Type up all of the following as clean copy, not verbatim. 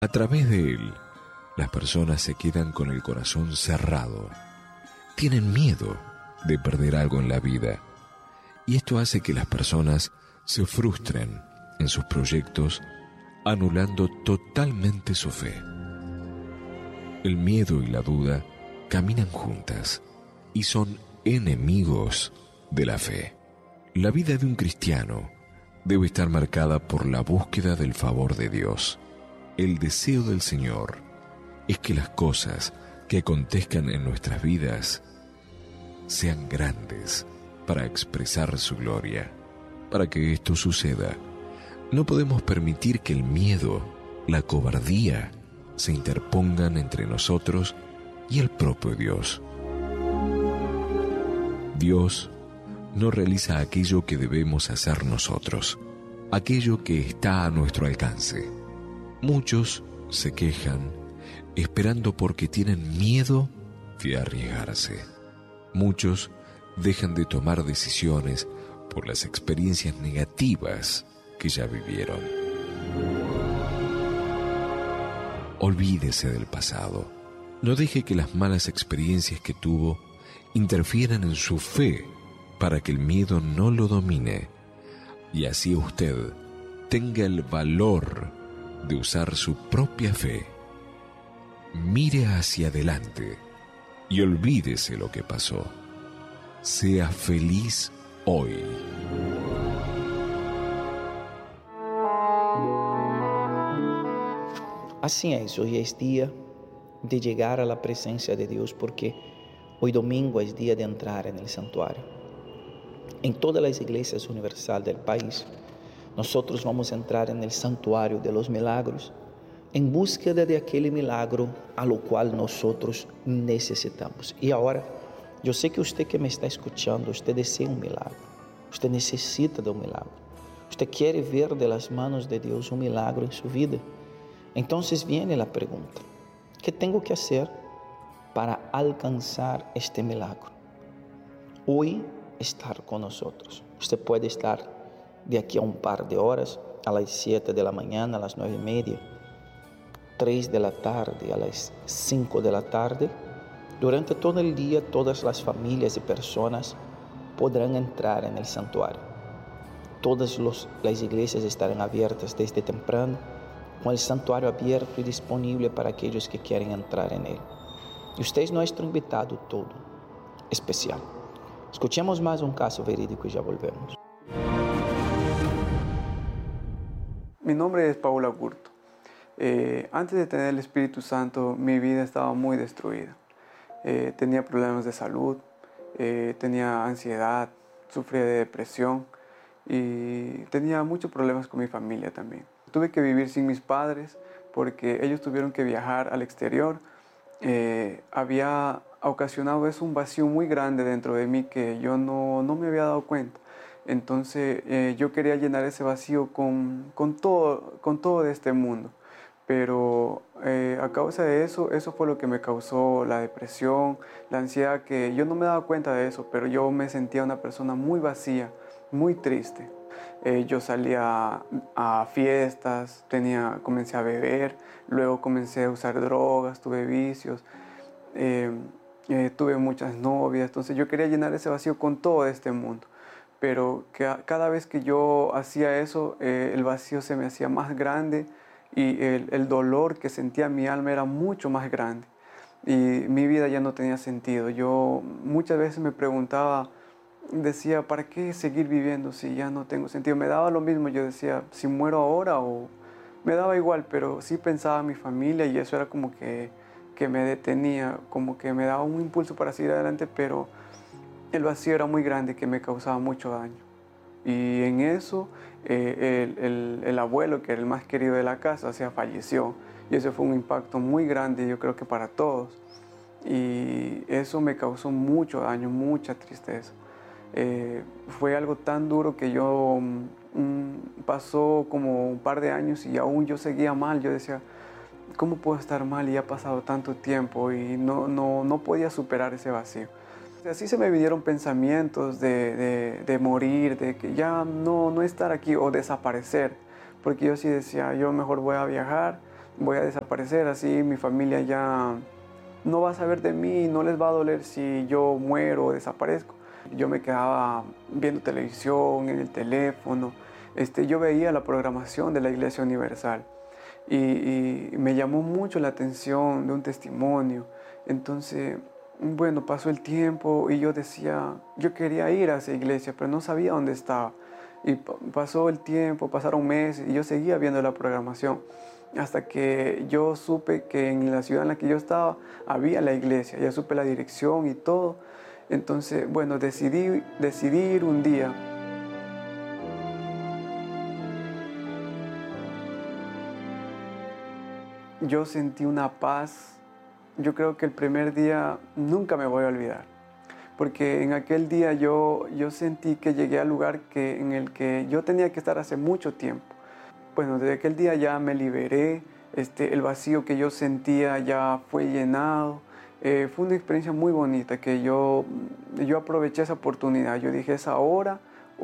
A través de él, las personas se quedan con el corazón cerrado. Tienen miedo de perder algo en la vida. Y esto hace que las personas se frustren en sus proyectos, anulando totalmente su fe. El miedo y la duda caminan juntas y son enemigos de la fe. La vida de un cristiano debe estar marcada por la búsqueda del favor de Dios. El deseo del Señor es que las cosas que acontezcan en nuestras vidas sean grandes para expresar su gloria. Para que esto suceda, no podemos permitir que el miedo, la cobardía, se interpongan entre nosotros y el propio Dios. Dios no realiza aquello que debemos hacer nosotros, aquello que está a nuestro alcance. Muchos se quejan esperando porque tienen miedo de arriesgarse. Muchos dejan de tomar decisiones por las experiencias negativas que ya vivieron. Olvídese del pasado. No deje que las malas experiencias que tuvo interfieran en su fe para que el miedo no lo domine y así usted tenga el valor de usar su propia fe. Mire hacia adelante y olvídese lo que pasó. Sea feliz hoy. Assim é, hoje é dia de chegar à presença de Deus, porque hoje domingo é dia de entrar no santuário. Em todas as igrejas universais do país, nós vamos entrar no santuário de los milagros em búsqueda de aquele milagro a lo qual nós necessitamos. E agora, eu sei que você que me está escutando, você deseja um milagre, você necessita de um milagre, você quer ver de las manos de Deus um milagre em sua vida. Então, viene a pergunta: que tenho que fazer para alcançar este milagre? Hoje, estar com nós. Você pode estar de aqui a par de horas, a las 7 da manhã, a las 9:30, 3 da tarde, a las 5 da tarde. Durante todo o dia, todas as famílias e pessoas poderão entrar no santuário. Todas as igrejas estarão abertas desde temprano, com o santuário aberto e disponível para aqueles que querem entrar nele. E usted é nosso invitado todo especial. Escuchemos mais um caso verídico e já volvemos. Mi nombre es Paul Agurto. Antes de tener el Espíritu Santo, mi vida estaba muy destruida. Tenía problemas de salud, tenía ansiedad, sufría de depresión y tenía muchos problemas con mi familia también. Tuve que vivir sin mis padres porque ellos tuvieron que viajar al exterior. Había ocasionado eso un vacío muy grande dentro de mí que yo no me había dado cuenta. Entonces yo quería llenar ese vacío con todo de este mundo. Pero a causa de eso fue lo que me causó la depresión, la ansiedad, que yo no me daba cuenta de eso, pero yo me sentía una persona muy vacía, muy triste. Yo salía a fiestas, comencé a beber, luego comencé a usar drogas, tuve vicios, tuve muchas novias. Entonces yo quería llenar ese vacío con todo este mundo. Pero cada vez que yo hacía eso, el vacío se me hacía más grande y el dolor que sentía mi alma era mucho más grande. Y mi vida ya no tenía sentido. Yo muchas veces me preguntaba, decía, ¿para qué seguir viviendo si ya no tengo sentido? Me daba lo mismo, yo decía, si muero ahora, o me daba igual, pero sí pensaba en mi familia y eso era como que me detenía, como que me daba un impulso para seguir adelante, pero el vacío era muy grande que me causaba mucho daño. Y en eso el abuelo, que era el más querido de la casa, o sea, falleció. Y ese fue un impacto muy grande, yo creo que para todos. Y eso me causó mucho daño, mucha tristeza. Fue algo tan duro que yo pasó como un par de años y aún yo seguía mal. Yo decía, ¿cómo puedo estar mal y ha pasado tanto tiempo? Y no podía superar ese vacío. Así se me vinieron pensamientos de morir, de que ya no estar aquí o desaparecer. Porque yo sí decía, yo mejor voy a viajar, voy a desaparecer, así mi familia ya no va a saber de mí, no les va a doler si yo muero o desaparezco. Yo me quedaba viendo televisión, en el teléfono, yo veía la programación de la Iglesia Universal y me llamó mucho la atención de un testimonio. Entonces, bueno, pasó el tiempo y yo decía, yo quería ir a esa iglesia, pero no sabía dónde estaba. Y pasó el tiempo, pasaron meses y yo seguía viendo la programación hasta que yo supe que en la ciudad en la que yo estaba había la iglesia, ya supe la dirección y todo. Entonces, bueno, decidí ir un día. Yo sentí una paz. Yo creo que el primer día nunca me voy a olvidar, porque en aquel día yo sentí que llegué al lugar en el que yo tenía que estar hace mucho tiempo. Bueno, desde aquel día ya me liberé, el vacío que yo sentía ya fue llenado. Fue una experiencia muy bonita que yo aproveché esa oportunidad. Yo dije, es ahora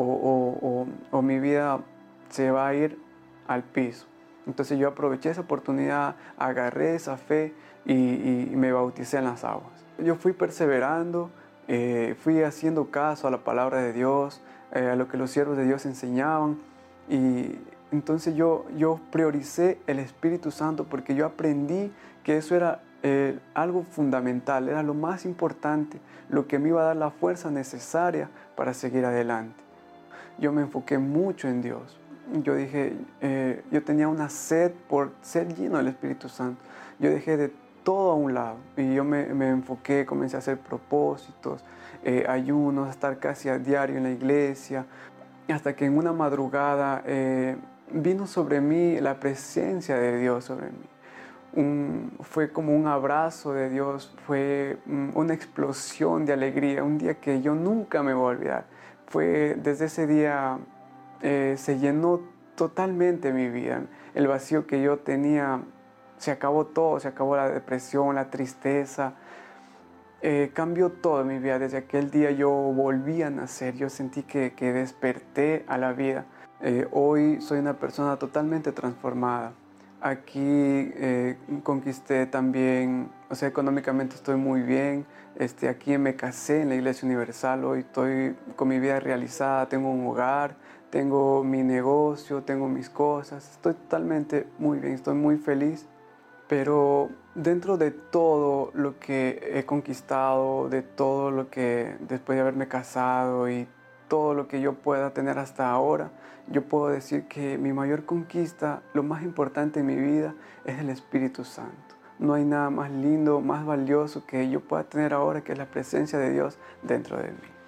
o mi vida se va a ir al piso. Entonces yo aproveché esa oportunidad, agarré esa fe y me bauticé en las aguas. Yo fui perseverando, fui haciendo caso a la palabra de Dios, a lo que los siervos de Dios enseñaban. Y entonces yo prioricé el Espíritu Santo porque yo aprendí que eso era algo fundamental, era lo más importante, lo que me iba a dar la fuerza necesaria para seguir adelante. Yo me enfoqué mucho en Dios. Yo dije, yo tenía una sed por ser lleno del Espíritu Santo. Yo dejé de todo a un lado y yo me enfoqué, comencé a hacer propósitos, ayunos, a estar casi a diario en la iglesia, hasta que en una madrugada vino sobre mí la presencia de Dios sobre mí. Fue como un abrazo de Dios, fue una explosión de alegría, un día que yo nunca me voy a olvidar. Desde ese día se llenó totalmente mi vida. El vacío que yo tenía, se acabó todo, se acabó la depresión, la tristeza. Cambió todo en mi vida. Desde aquel día yo volví a nacer, yo sentí que desperté a la vida. Hoy soy una persona totalmente transformada. Aquí conquisté también, económicamente estoy muy bien. Aquí me casé en la Iglesia Universal, hoy estoy con mi vida realizada, tengo un hogar, tengo mi negocio, tengo mis cosas. Estoy totalmente muy bien, estoy muy feliz. Pero dentro de todo lo que he conquistado, de todo lo que después de haberme casado y todo lo que yo pueda tener hasta ahora, yo puedo decir que mi mayor conquista, lo más importante en mi vida, es el Espíritu Santo. No hay nada más lindo, más valioso que yo pueda tener ahora, que es la presencia de Dios dentro de mí.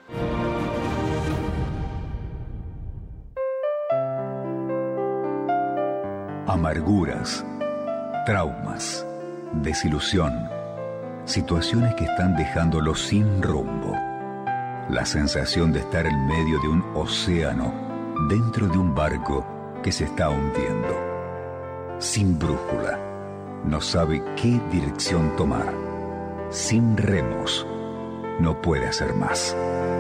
Amarguras, traumas, desilusión, situaciones que están dejándolo sin rumbo. La sensación de estar en medio de un océano, dentro de un barco que se está hundiendo. Sin brújula, no sabe qué dirección tomar. Sin remos, no puede hacer más.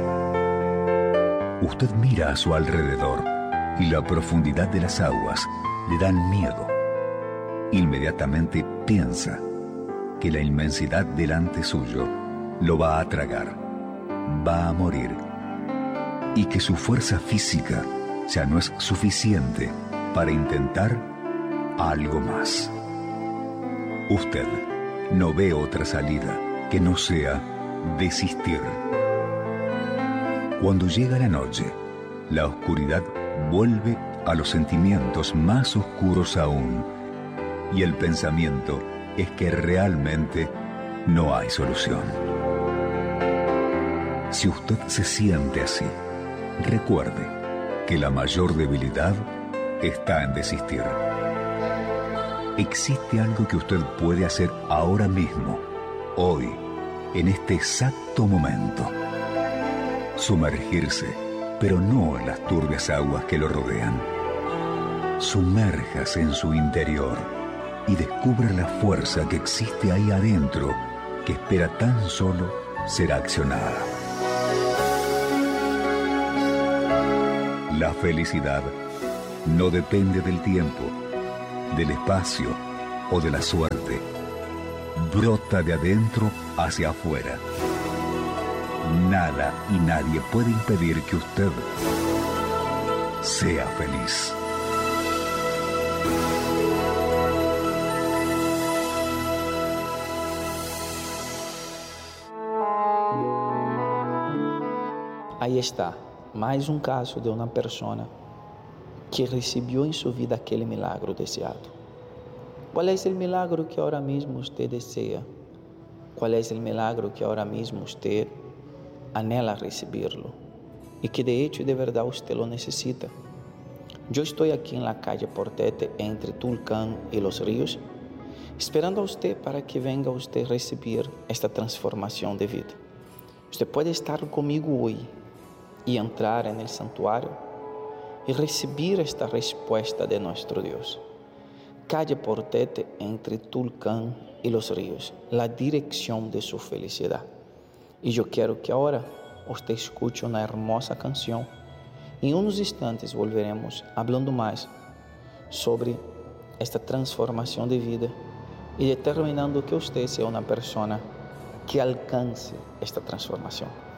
Usted mira a su alrededor y la profundidad de las aguas le dan miedo. Inmediatamente piensa que la inmensidad delante suyo lo va a tragar, va a morir, y que su fuerza física ya no es suficiente para intentar algo más. Usted no ve otra salida que no sea desistir. Cuando llega la noche, la oscuridad vuelve a los sentimientos más oscuros aún, y el pensamiento es que realmente no hay solución. Si usted se siente así, recuerde que la mayor debilidad está en desistir. Existe algo que usted puede hacer ahora mismo, hoy, en este exacto momento. Sumergirse, pero no en las turbias aguas que lo rodean. Sumérjase en su interior y descubra la fuerza que existe ahí adentro, que espera tan solo ser accionada. La felicidad no depende del tiempo, del espacio o de la suerte. Brota de adentro hacia afuera. Nada y nadie puede impedir que usted sea feliz. Aí está, mais um caso de uma pessoa que recebeu em sua vida aquele milagro desejado. Qual é o milagro que agora mesmo você deseja? Qual é o milagro que agora mesmo você anhela recebê-lo? E que de hecho de verdade você lo necessita. Eu estou aqui na calle Portete, entre Tulcán e Los Ríos, esperando a você para que venga você receber esta transformação de vida. Você pode estar comigo hoje e entrar no santuário e receber esta resposta de nosso Deus. Calle Portete, entre Tulcán e Los Ríos, a direção de sua felicidade. E eu quero que agora você escute uma hermosa canção. Em uns instantes volveremos falando mais sobre esta transformação de vida e determinando que você seja uma pessoa que alcance esta transformação.